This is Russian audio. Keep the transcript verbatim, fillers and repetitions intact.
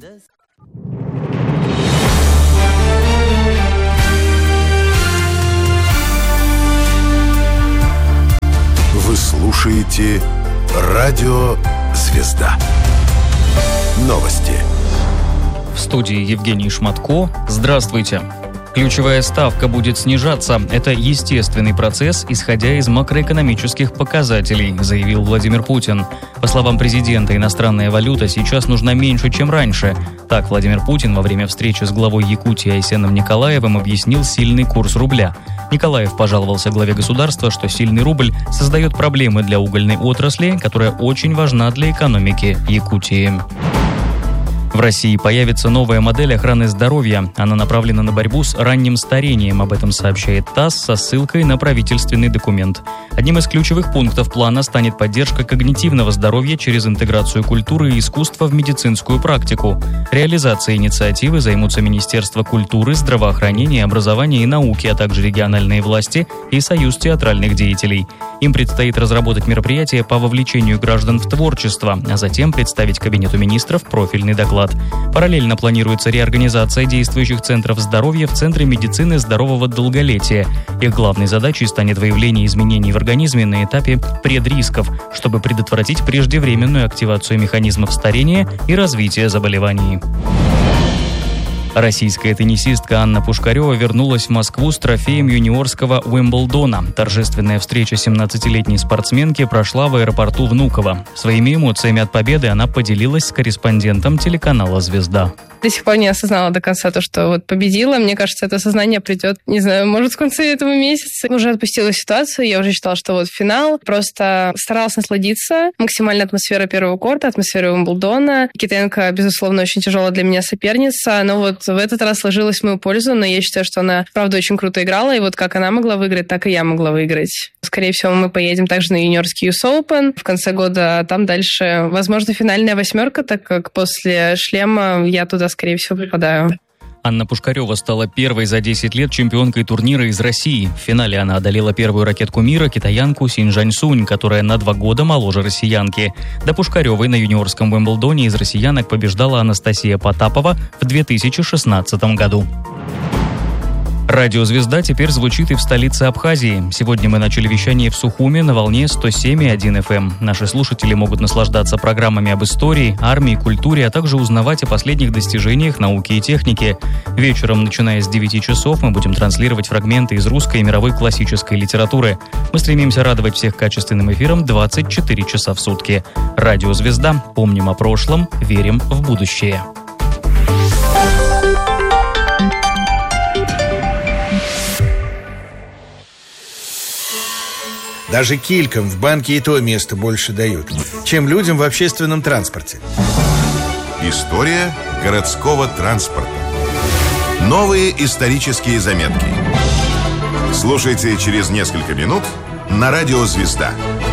Вы слушаете радио «Звезда». Новости. В студии Евгений Шматко. Здравствуйте. Ключевая ставка будет снижаться. Это естественный процесс, исходя из макроэкономических показателей, заявил Владимир Путин. По словам президента, иностранная валюта сейчас нужна меньше, чем раньше. Так Владимир Путин во время встречи с главой Якутии Айсеном Николаевым объяснил сильный курс рубля. Николаев пожаловался главе государства, что сильный рубль создает проблемы для угольной отрасли, которая очень важна для экономики Якутии. В России появится новая модель охраны здоровья. Она направлена на борьбу с ранним старением. Об этом сообщает ТАСС со ссылкой на правительственный документ. Одним из ключевых пунктов плана станет поддержка когнитивного здоровья через интеграцию культуры и искусства в медицинскую практику. Реализацией инициативы займутся Министерство культуры, здравоохранения, образования и науки, а также региональные власти и Союз театральных деятелей. Им предстоит разработать мероприятия по вовлечению граждан в творчество, а затем представить Кабинету министров профильный доклад. Параллельно планируется реорганизация действующих центров здоровья в Центре медицины здорового долголетия. Их главной задачей станет выявление изменений в организме на этапе предрисков, чтобы предотвратить преждевременную активацию механизмов старения и развития заболеваний. Российская теннисистка Анна Пушкарева вернулась в Москву с трофеем юниорского Уимблдона. Торжественная встреча семнадцатилетней спортсменки прошла в аэропорту Внуково. Своими эмоциями от победы она поделилась с корреспондентом телеканала «Звезда». До сих пор не осознала до конца то, что вот победила. Мне кажется, это осознание придет, не знаю, может, в конце этого месяца. Уже отпустила ситуацию, я уже считала, что вот финал. Просто старалась насладиться максимальной атмосферой первого корта, атмосферой Уимблдона. Китенко, безусловно, очень тяжелая для меня соперница, но вот в этот раз сложилось в мою пользу, но я считаю, что она, правда, очень круто играла, и вот как она могла выиграть, так и я могла выиграть. Скорее всего, мы поедем также на юниорский ю эс Open в конце года, а там дальше, возможно, финальная восьмерка, так как после шлема я туда, скорее всего, попадаю. Анна Пушкарева стала первой за десять лет чемпионкой турнира из России. В финале она одолела первую ракетку мира, китаянку Синь Жань-Сунь, которая на два года моложе россиянки. До Пушкаревой на юниорском Уимблдоне из россиянок побеждала Анастасия Потапова в две тысячи шестнадцатом году. Радио «Звезда» теперь звучит и в столице Абхазии. Сегодня мы начали вещание в Сухуме на волне сто семь и один эф эм. Наши слушатели могут наслаждаться программами об истории, армии, культуре, а также узнавать о последних достижениях науки и техники. Вечером, начиная с девяти часов, мы будем транслировать фрагменты из русской и мировой классической литературы. Мы стремимся радовать всех качественным эфиром двадцать четыре часа в сутки. Радио «Звезда». Помним о прошлом, верим в будущее. Даже килькам в банке и то места больше дают, чем людям в общественном транспорте. История городского транспорта. Новые исторические заметки. Слушайте через несколько минут на радио «Звезда».